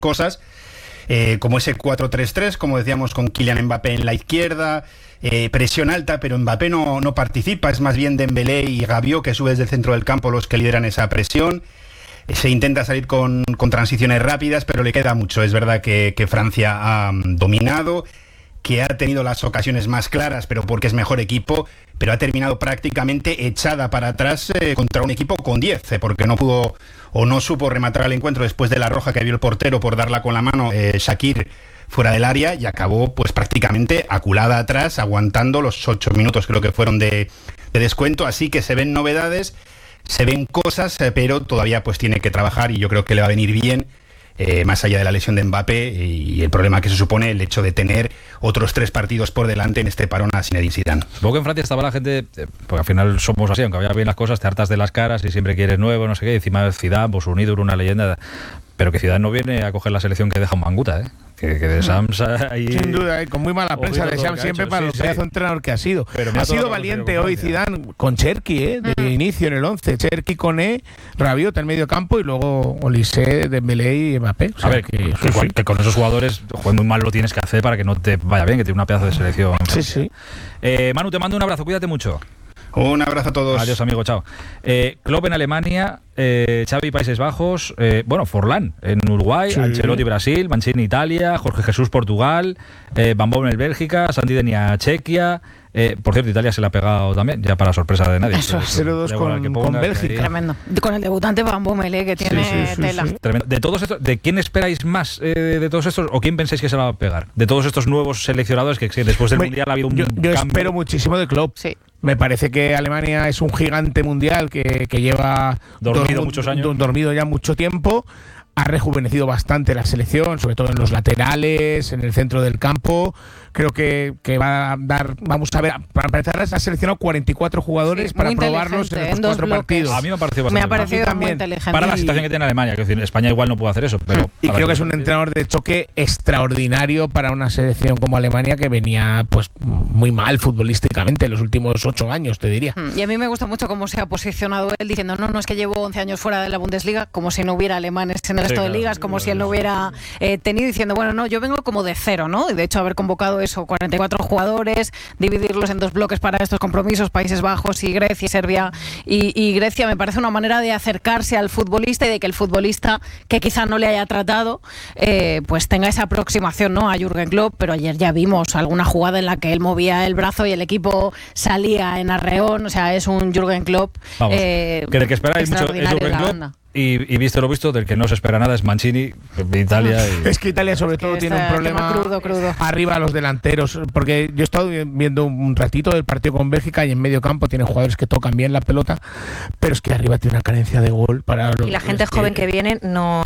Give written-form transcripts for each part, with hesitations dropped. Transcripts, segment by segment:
cosas, como ese 4-3-3, como decíamos, con Kylian Mbappé en la izquierda, presión alta, pero Mbappé no participa, es más bien Dembélé y Rabiot, que sube desde el centro del campo, los que lideran esa presión. Se intenta salir con transiciones rápidas, pero le queda mucho. Es verdad que Francia ha dominado, que ha tenido las ocasiones más claras, pero porque es mejor equipo, pero ha terminado prácticamente echada para atrás contra un equipo con 10, porque no pudo o no supo rematar el encuentro después de la roja que vio el portero por darla con la mano Shaqiri fuera del área, y acabó pues prácticamente aculada atrás, aguantando los 8 minutos creo que fueron de descuento. Así que se ven novedades, se ven cosas, pero todavía pues tiene que trabajar, y yo creo que le va a venir bien, más allá de la lesión de Mbappé y el problema que se supone el hecho de tener otros 3 partidos por delante en este parón a Zinedine Zidane. Supongo que en Francia estaba la gente, porque al final somos así, aunque vaya bien las cosas, te hartas de las caras y siempre quieres nuevo, no sé qué, encima de Zidane, pues unido una leyenda, pero que Zidane no viene a coger la selección que deja un Manguta, que de Shams ahí... Sin duda, con muy mala prensa de Shams siempre para el pedazo de entrenador que ha sido. Ha sido valiente hoy Zidane con Cherki, de inicio en el 11. Cherki, Koné, Rabiot en medio campo y luego Olise, Dembélé y Mbappé. O sea, a ver, que con esos jugadores muy mal lo tienes que hacer para que no te vaya bien, que tiene una pedazo de selección. Sí. Manu, te mando un abrazo, cuídate mucho. Un abrazo a todos. Adiós, amigo, chao. Klopp en Alemania, Xavi Países Bajos, Forlán en Uruguay, Ancelotti Brasil, Mancini Italia, Jorge Jesús Portugal, Van Bommel Bélgica, Santi Denia Chequia. Por cierto, Italia se le ha pegado también, ya para sorpresa de nadie. Eso, 0-2 con Bélgica. Tremendo. Con el debutante Van Bommel, que tiene tela. Sí. Tremendo. De todos estos, ¿de quién esperáis más de todos estos, o quién pensáis que se la va a pegar? De todos estos nuevos seleccionadores que después del Mundial ha habido un cambio. Yo espero muchísimo de Klopp. Sí. Me parece que Alemania es un gigante mundial que lleva dormido muchos años. Dormido ya mucho tiempo. Ha rejuvenecido bastante la selección, sobre todo en los laterales, en el centro del campo. Creo que va a dar, vamos a ver, para empezar ha seleccionado 44 jugadores para probarlos en estos 4 partidos. A mí me ha parecido bastante. Me ha parecido muy inteligente. Para la situación que tiene Alemania, que España igual no puede hacer eso, pero... Y creo que es un entrenador de choque extraordinario para una selección como Alemania, que venía pues muy mal futbolísticamente en los últimos 8 años, te diría. Y a mí me gusta mucho cómo se ha posicionado él, diciendo no es que llevo 11 años fuera de la Bundesliga, como si no hubiera alemanes en el resto de ligas, como si él no hubiera tenido, diciendo bueno, no, yo vengo como de cero, ¿no? Y de hecho haber convocado eso, 44 jugadores, dividirlos en 2 bloques para estos compromisos, Países Bajos y Grecia, Serbia y Grecia, me parece una manera de acercarse al futbolista y de que el futbolista que quizá no le haya tratado pues tenga esa aproximación, ¿no?, a Jürgen Klopp. Pero ayer ya vimos alguna jugada en la que él movía el brazo y el equipo salía en arreón. O sea, es un Jürgen Klopp que del que esperáis mucho es Jürgen Klopp. Y visto lo visto, del que no se espera nada es Mancini de Italia. Es que Italia sobre todo tiene un problema crudo. Arriba a los delanteros, porque yo he estado viendo un ratito del partido con Bélgica y en medio campo tienen jugadores que tocan bien la pelota, pero es que arriba tiene una carencia de gol para y la gente joven que viene no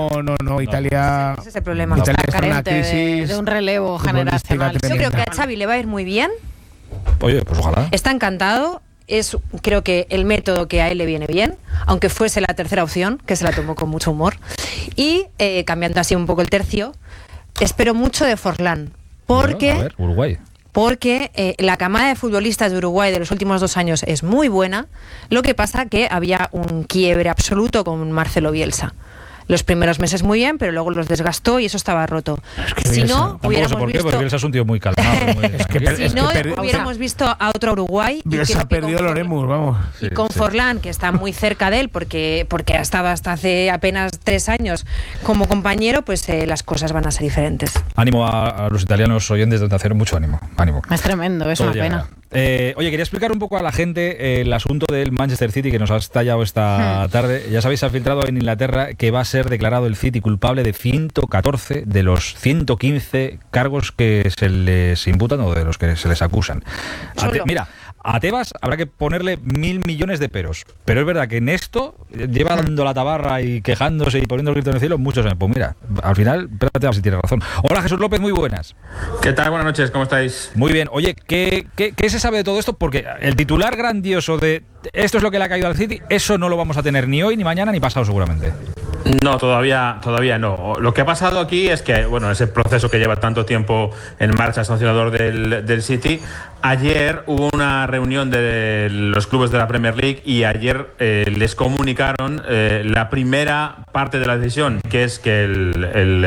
Italia, ese es el problema. Italia está carente de un relevo generacional. Yo creo que a Xavi le va a ir muy bien. Oye, pues ojalá. Está encantado. Creo que el método que a él le viene bien, aunque fuese la tercera opción, que se la tomó con mucho humor. Y cambiando así un poco el tercio, espero mucho de Forlán, porque, a ver, Uruguay. Porque la camada de futbolistas de Uruguay de los últimos 2 años es muy buena. Lo que pasa que había un quiebre absoluto con Marcelo Bielsa. Los primeros meses muy bien, pero luego los desgastó y eso estaba roto. Es que si no, hubiéramos visto... Porque Bielsa es un tío muy calmado. Hubiéramos visto a otro Uruguay. Bielsa ha perdido Loremus, vamos. Y con Forlán, que está muy cerca de él, porque ha estado hasta hace apenas 3 años como compañero, pues las cosas van a ser diferentes. Ánimo a los italianos oyentes de hacer mucho ánimo. Es tremendo, es una pena. Oye, quería explicar un poco a la gente el asunto del Manchester City que nos ha estallado esta tarde. Ya sabéis, se ha filtrado en Inglaterra que va a ser declarado el City culpable de 114 de los 115 cargos que se les imputan o de los que se les acusan. Mira, a Tebas habrá que ponerle 1.000 millones de peros, pero es verdad que en esto lleva dando la tabarra y quejándose y poniendo el grito en el cielo muchos años. Pues mira, al final, Tebas sí tiene razón. Hola, Jesús López, muy buenas. ¿Qué tal? Buenas noches, ¿cómo estáis? Muy bien. Oye, ¿qué se sabe de todo esto? Porque el titular grandioso de esto es lo que le ha caído al City, eso no lo vamos a tener ni hoy, ni mañana, ni pasado seguramente. No, todavía no. Lo que ha pasado aquí es que, bueno, ese proceso que lleva tanto tiempo en marcha sancionador del City, ayer hubo una reunión de los clubes de la Premier League y ayer les comunicaron la primera parte de la decisión, que es que el